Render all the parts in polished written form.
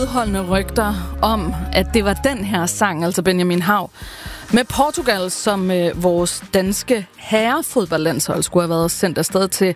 Vedholdende rygter om, at det var den her sang, altså Benjamin Hav, med Portugal, som vores danske herrefodboldlandshold skulle have været sendt afsted til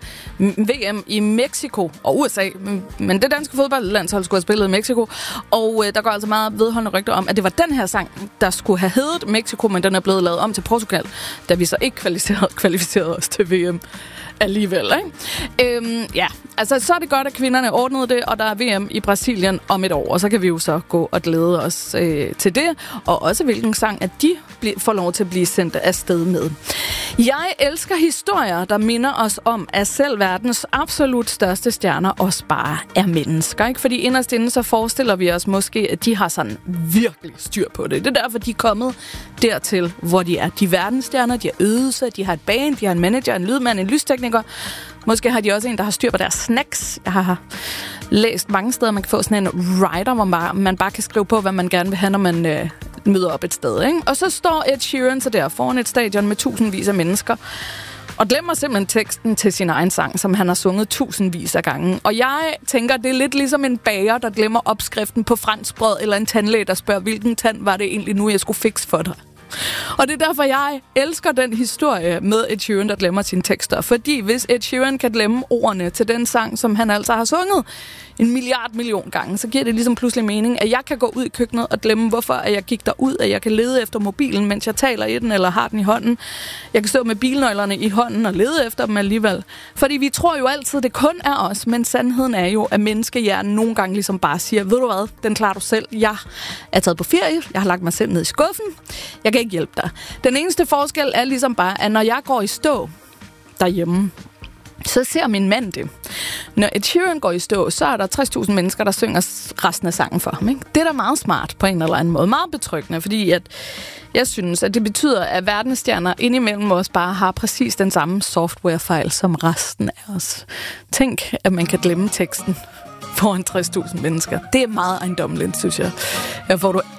VM i Mexico og USA. Men det danske fodboldlandshold skulle have spillet i Mexico, og der går altså meget vedholdende rygter om, at det var den her sang, der skulle have heddet Mexico, men den er blevet lavet om til Portugal, da vi så ikke kvalificerede os til VM alligevel, ikke? Ja, altså så er det godt, at kvinderne ordnede det, og der er VM i Brasilien om et år, og så kan vi jo så gå og glæde os til det, og også hvilken sang, at de får lov til at blive sendt afsted med. Jeg elsker historier, der minder os om, at selv verdens absolut største stjerner også bare er mennesker, ikke? Fordi inderst inde så forestiller vi os måske, at de har sådan virkelig styr på det. Det er derfor, de er kommet dertil, hvor de er. De er verdensstjerner, de har øvet sig, de har et band, de har en manager, en lydmand, en lystekniker. Måske har de også en, der har styr på deres snacks. Jeg har læst mange steder, man kan få sådan en writer, hvor man bare kan skrive på, hvad man gerne vil have, når man møder op et sted, ikke? Og så står Ed Sheeran så der foran et stadion med tusindvis af mennesker, og glemmer simpelthen teksten til sin egen sang, som han har sunget tusindvis af gange. Og jeg tænker, det er lidt ligesom en bager, der glemmer opskriften på franskbrød, eller en tandlæge, der spørger, hvilken tand var det egentlig nu, jeg skulle fikse for dig. Og det er derfor, jeg elsker den historie med Ed Sheeran, der glemmer sine tekster. Fordi hvis Ed Sheeran kan glemme ordene til den sang, som han altså har sunget 1 milliard gange, så giver det ligesom pludselig mening, at jeg kan gå ud i køkkenet og glemme, hvorfor at jeg gik derud, at jeg kan lede efter mobilen, mens jeg taler i den eller har den i hånden. Jeg kan stå med bilnøglerne i hånden og lede efter dem alligevel. Fordi vi tror jo altid, det kun er os, men sandheden er jo, at menneskehjernen nogle gange ligesom bare siger, ved du hvad, den klarer du selv. Jeg er taget på ferie, jeg har lagt mig selv ned i skuffen, jeg kan ikke hjælpe dig. Den eneste forskel er ligesom bare, at når jeg går i stå derhjemme, så ser min mand det. Når Ed Sheeran går i stå, så er der 60.000 mennesker, der synger resten af sangen for ham, ikke? Det er da meget smart på en eller anden måde. Meget betryggende, fordi at jeg synes, at det betyder, at verdensstjerner indimellem os bare har præcis den samme softwarefejl som resten af os. Tænk, at man kan glemme teksten foran 60.000 mennesker. Det er meget ejendommeligt, synes jeg. Jeg får du